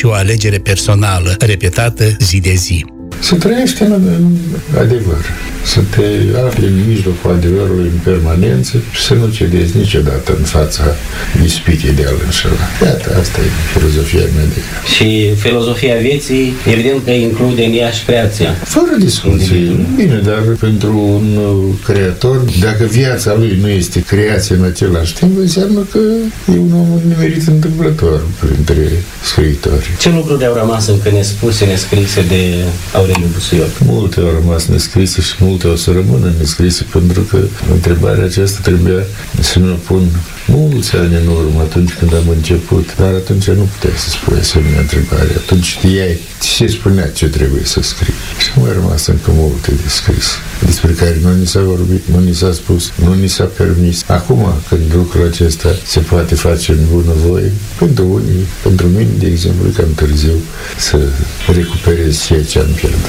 și o alegere personală, repetată zi de zi. Să trăiești în adevăr, să te afli în mijlocul adevărului în permanență și să nu cedezi niciodată în fața ispitei de a-l înșela. Iată, asta e filozofia mea de viață. Și filozofia vieții, evident că include în ea și creația. Fără discuție. Bine, dar pentru un creator, dacă viața lui nu este creație în același timp, înseamnă că e un om nimerit întâmplător printre scriitori. Ce lucruri au rămas încă nespuse, nescrise de Aureliu Busuioc? Multe au rămas nescrise și multe o să rămână nescrise, pentru că întrebarea aceasta trebuia să ne pun mulți ani în urmă, atunci când am început. Dar atunci nu puteai să spui asemenea întrebare. Atunci știai ce spunea ce trebuie să scrii. Și nu au rămas încă multe de scris, despre care nu ni s-a vorbit, nu ni s-a spus, nu ni s-a permis. Acum, când lucrul acesta se poate face în bunăvoie, pentru unii, pentru mine, de exemplu, e cam târziu să recuperez ceea ce am pierdut.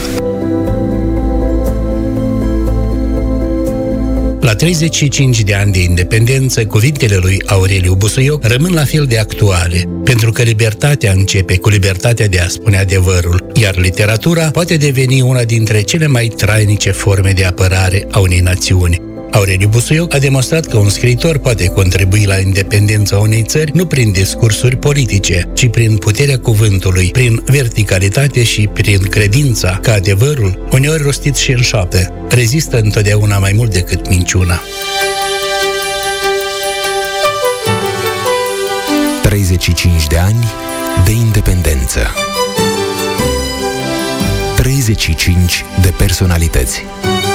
La 35 de ani de independență, cuvintele lui Aureliu Busuioc rămân la fel de actuale, pentru că libertatea începe cu libertatea de a spune adevărul, iar literatura poate deveni una dintre cele mai trainice forme de apărare a unei națiuni. Aureliu Busuioc a demonstrat că un scriitor poate contribui la independența unei țări nu prin discursuri politice, ci prin puterea cuvântului, prin verticalitate și prin credința că adevărul, uneori rostit și în șoaptă, rezistă întotdeauna mai mult decât minciuna. 35 de ani de independență. 35 de personalități.